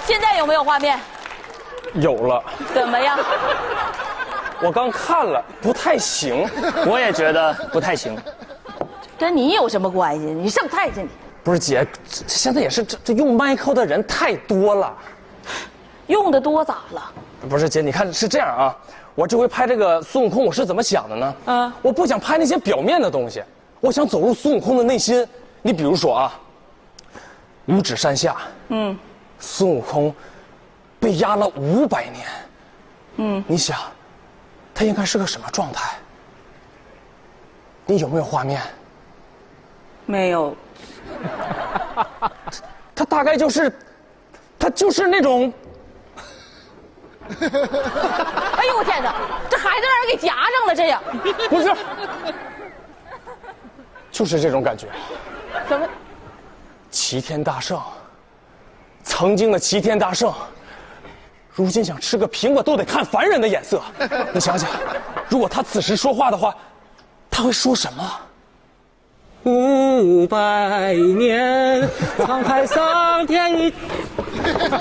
现在有没有画面？ 有了。 怎么样？ 我刚看了，不太行。 我也觉得不太行。 跟你有什么关系？你剩菜去你。 不是姐，现在也是这用 Michael 的人太多了。 用的多咋了？ 不是姐，你看是这样啊，我这回拍这个孙悟空，我是怎么想的呢？我不想拍那些表面的东西，我想走入孙悟空的内心。你比如说啊，五指山下，孙悟空被压了500年，你想，他应该是个什么状态？你有没有画面？ 没有。 他大概就是，他就是那种。 哎呦我天哪，这孩子让人给夹上了，这样。 不是，就是这种感觉。 怎么？ 齐天大圣，曾经的齐天大圣，如今想吃个苹果都得看凡人的眼色。你想想，如果他此时说话的话，他会说什么？500年，沧海桑田一。